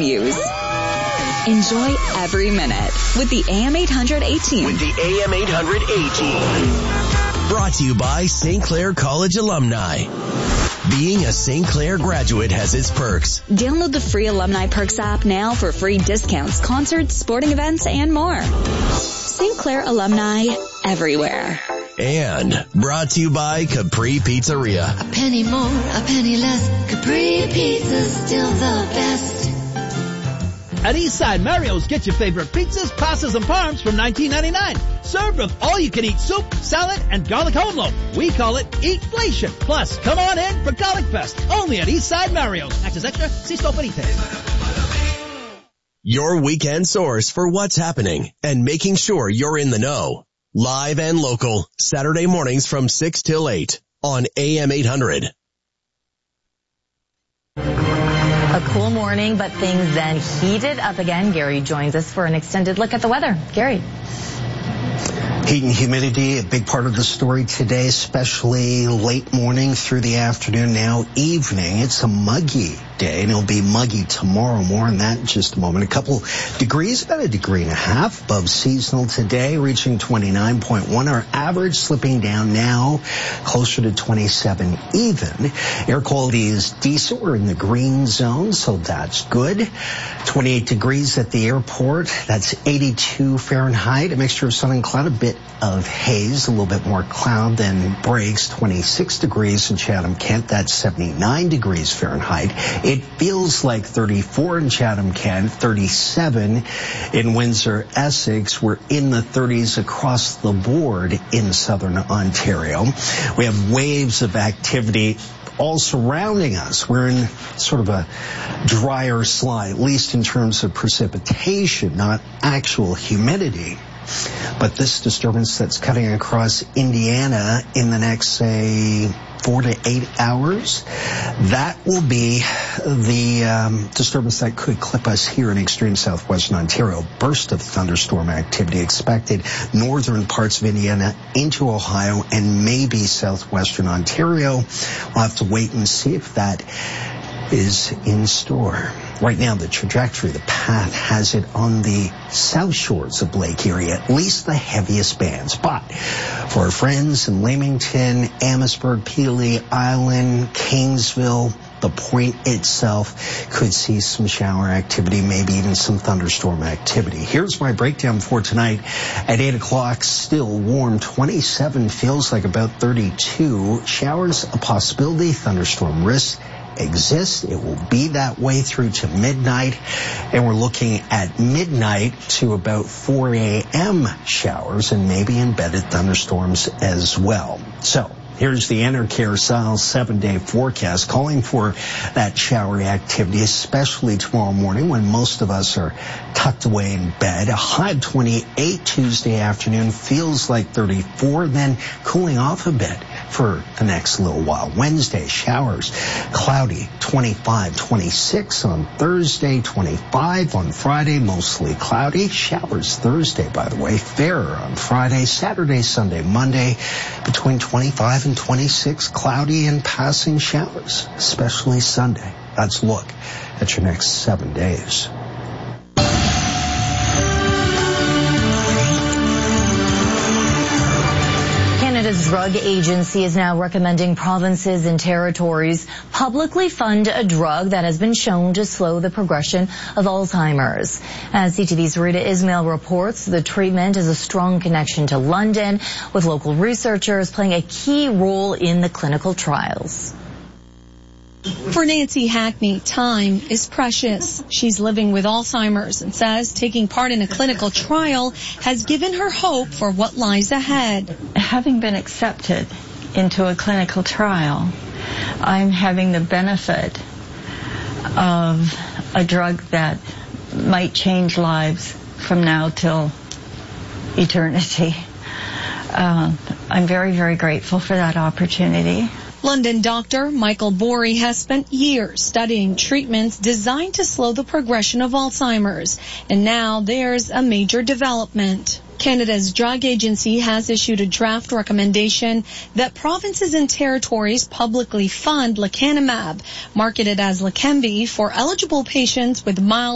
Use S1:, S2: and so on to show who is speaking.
S1: use. Enjoy every minute with the AM800 A-Team.
S2: With the AM800 A-Team.
S3: Brought to you by St. Clair College alumni. Being a St. Clair graduate has its perks.
S1: Download the free Alumni Perks app now for free discounts, concerts, sporting events, and more. St. Clair alumni everywhere.
S3: And brought to you by Capri Pizzeria.
S4: A penny more, a penny less. Capri Pizza's still the best.
S5: At Eastside Mario's, get your favorite pizzas, pastas, and parms from $19.99. Served with all-you-can-eat soup, salad, and garlic home loaf. We call it Eatflation. Plus, come on in for Garlic Fest. Only at Eastside Mario's. Access extra, see store for details.
S3: Your weekend source for what's happening and making sure you're in the know. Live and local, Saturday mornings from 6 till 8 on AM 800.
S6: A cool morning, but things then heated up again. Gary joins us for an extended look at the weather. Gary.
S7: Heat and humidity, a big part of the story today, especially late morning through the afternoon, now evening. It's a muggy day, and it'll be muggy tomorrow. More on that in just a moment. A couple degrees, about 1.5 degrees above seasonal today, reaching 29.1. Our average slipping down now closer to 27 even. Air quality is decent. We're in the green zone, so that's good. 28 degrees at the airport. That's 82 Fahrenheit. A mixture of sun and cloud, a bit of haze, a little bit more cloud than breaks. 26 degrees in Chatham-Kent. That's 79 degrees Fahrenheit. It feels like 34 in Chatham-Kent, 37 in Windsor-Essex. We're in the 30s across the board in southern Ontario. We have waves of activity all surrounding us. We're in sort of a drier slide, at least in terms of precipitation, not actual humidity. But this disturbance that's cutting across Indiana in the next, say, 4 to 8 hours, that will be the disturbance that could clip us here in extreme southwestern Ontario. Burst of thunderstorm activity expected northern parts of Indiana into Ohio and maybe southwestern Ontario. We'll have to wait and see if that is in store. Right now, the trajectory, the path has it on the south shores of Lake Erie, at least the heaviest bands. But for our friends in Leamington, Amherstburg, Pelee Island, Kingsville, the point itself could see some shower activity, maybe even some thunderstorm activity. Here's my breakdown for tonight. At 8 o'clock, still warm, 27, feels like about 32. Showers a possibility, thunderstorm risk exists. It will be that way through to midnight, and we're looking at midnight to about 4 a.m. showers and maybe embedded thunderstorms as well. So here's the Enercare style 7-day forecast calling for that showery activity, especially tomorrow morning when most of us are tucked away in bed. A high of 28 Tuesday afternoon, feels like 34, then cooling off a bit for the next little while. Wednesday, showers, cloudy, 25, 26 on Thursday, 25 on Friday, mostly cloudy. Showers Thursday, by the way, fairer on Friday, Saturday, Sunday, Monday, between 25 and 26, cloudy and passing showers, especially Sunday. Let's look at your next 7 days.
S6: Canada's drug agency is now recommending provinces and territories publicly fund a drug that has been shown to slow the progression of Alzheimer's. As CTV's Rita Ismail reports, the treatment has a strong connection to London, with local researchers playing a key role in the clinical trials.
S8: For Nancy Hackney, time is precious. She's living with Alzheimer's and says taking part in a clinical trial has given her hope for what lies ahead.
S9: Having been accepted into a clinical trial, I'm having the benefit of a drug that might change lives from now till eternity. I'm very, very grateful for that opportunity.
S8: London doctor Michael Borey has spent years studying treatments designed to slow the progression of Alzheimer's, and now there's a major development. Canada's drug agency has issued a draft recommendation that provinces and territories publicly fund lecanemab, marketed as Leqembi, for eligible patients with mild